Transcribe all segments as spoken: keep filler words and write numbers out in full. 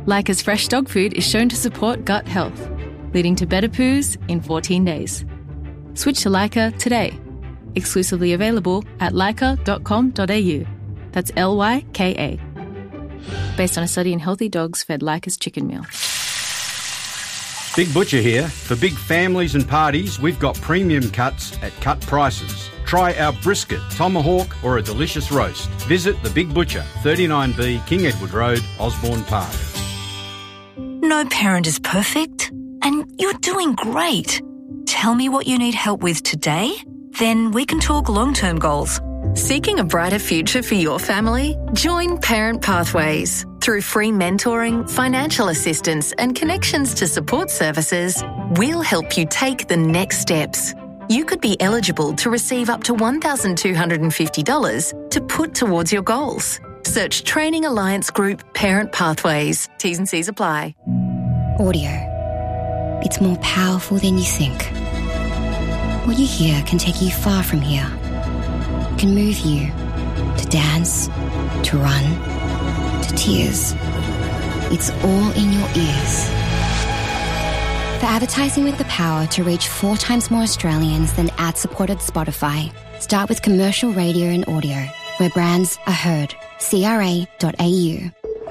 Leica's fresh dog food is shown to support gut health, leading to better poos in fourteen days. Switch to Leica today. Exclusively available at leica dot com dot a u. That's L Y K A. Based on a study in healthy dogs fed Leica's chicken meal. Big Butcher here. For big families and parties, we've got premium cuts at cut prices. Try our brisket, tomahawk or a delicious roast. Visit The Big Butcher, thirty-nine B King Edward Road, Osborne Park. No parent is perfect, and you're doing great. Tell me what you need help with today, then we can talk long-term goals. Seeking a brighter future for your family? Join Parent Pathways. Through free mentoring, financial assistance and connections to support services, we'll help you take the next steps. You could be eligible to receive up to one thousand two hundred fifty dollars to put towards your goals. Search Training Alliance Group Parent Pathways. T's and C's apply. Audio. It's more powerful than you think. What you hear can take you far from here. It can move you to dance, to run, to tears. It's all in your ears. For advertising with the power to reach four times more Australians than ad-supported Spotify, start with commercial radio and audio, where brands are heard. C R A dot A U.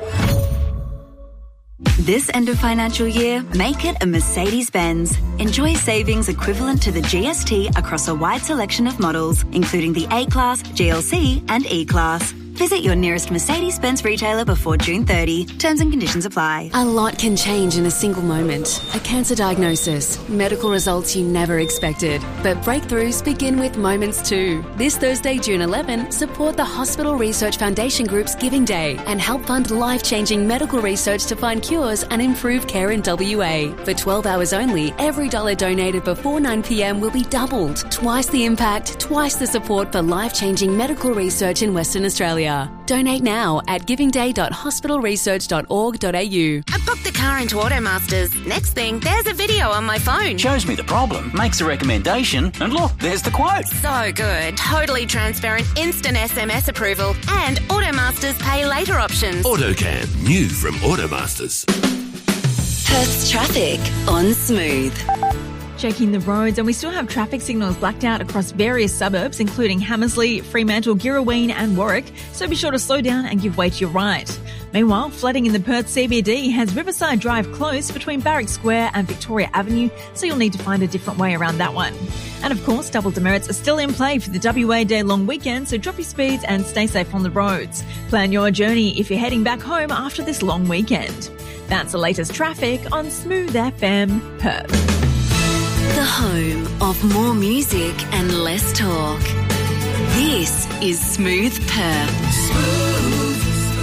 This end of financial year, make it a Mercedes-Benz. Enjoy savings equivalent to the G S T across a wide selection of models, including the A-Class, G L C and E-Class. Visit your nearest Mercedes-Benz retailer before June thirtieth. Terms and conditions apply. A lot can change in a single moment. A cancer diagnosis, medical results you never expected. But breakthroughs begin with moments too. This Thursday, June eleventh, support the Hospital Research Foundation Group's Giving Day and help fund life-changing medical research to find cures and improve care in W A. For twelve hours only, every dollar donated before nine p.m. will be doubled. Twice the impact, twice the support for life-changing medical research in Western Australia. Donate now at giving day dot hospital research dot org dot a u. I booked the car into Automasters. Next thing, there's a video on my phone. Shows me the problem, makes a recommendation, and look, there's the quote. So good. Totally transparent, instant S M S approval, and Automasters pay later options. AutoCam, new from Automasters. Perth's traffic on Smooth. Checking the roads, and we still have traffic signals blacked out across various suburbs, including Hamersley, Fremantle, Girraween and Warwick, so be sure to slow down and give way to your right. Meanwhile, flooding in the Perth C B D has Riverside Drive closed between Barrack Square and Victoria Avenue, so you'll need to find a different way around that one. And of course, double demerits are still in play for the W A Day long weekend, so drop your speeds and stay safe on the roads. Plan your journey if you're heading back home after this long weekend. That's the latest traffic on Smooth F M Perth. The home of more music and less talk. This is Smooth Perth. Smooth.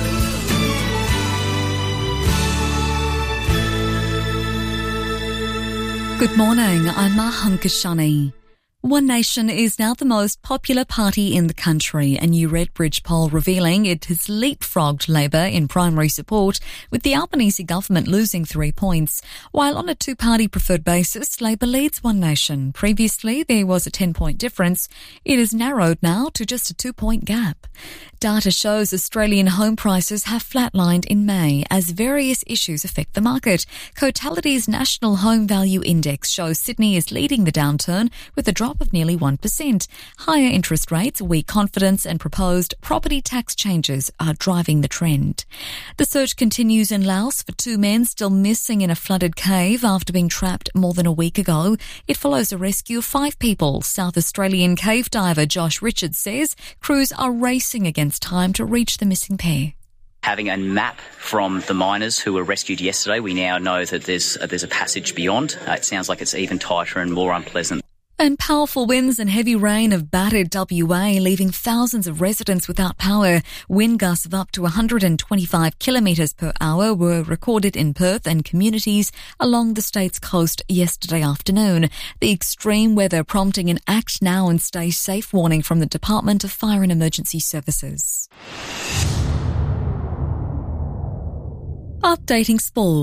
Good morning, I'm Maham Kashani. One Nation is now the most popular party in the country, a new Redbridge poll revealing it has leapfrogged Labor in primary support, with the Albanese government losing three points. While on a two-party preferred basis, Labor leads One Nation. Previously, there was a ten-point difference. It is narrowed now to just a two-point gap. Data shows Australian home prices have flatlined in May as various issues affect the market. Cotality's National Home Value Index shows Sydney is leading the downturn with a drop of nearly one percent. Higher interest rates, weak confidence and proposed property tax changes are driving the trend. The search continues in Laos for two men still missing in a flooded cave after being trapped more than a week ago. It follows the rescue of five people. South Australian cave diver Josh Richards says crews are racing against time to reach the missing pair. Having a map from the miners who were rescued yesterday, we now know that there's, uh, there's a passage beyond. Uh, it sounds like it's even tighter and more unpleasant. And powerful winds and heavy rain have battered W A, leaving thousands of residents without power. Wind gusts of up to one hundred twenty-five kilometres per hour were recorded in Perth and communities along the state's coast yesterday afternoon. The extreme weather prompting an act now and stay safe warning from the Department of Fire and Emergency Services. Updating sport.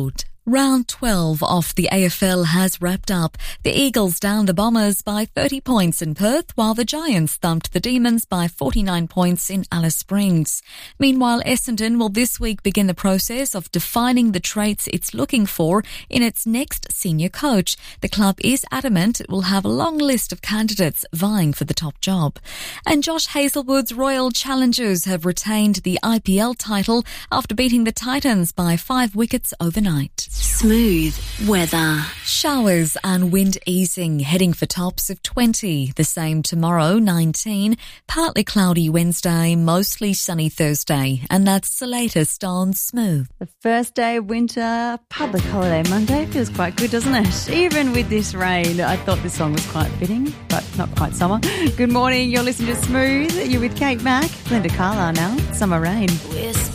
Round twelve of the A F L has wrapped up. The Eagles downed the Bombers by thirty points in Perth, while the Giants thumped the Demons by forty-nine points in Alice Springs. Meanwhile, Essendon will this week begin the process of defining the traits it's looking for in its next senior coach. The club is adamant it will have a long list of candidates vying for the top job. And Josh Hazlewood's Royal Challengers have retained the I P L title after beating the Titans by five wickets overnight. Smooth weather. Showers and wind easing, heading for tops of twenty. The same tomorrow, nineteen. Partly cloudy Wednesday, mostly sunny Thursday. And that's the latest on Smooth. The first day of winter, public holiday Monday, feels quite good, doesn't it? Even with this rain, I thought this song was quite fitting, but not quite summer. Good morning, you're listening to Smooth. You're with Kate Mack, Linda Carlisle now, Summer Rain. Whisper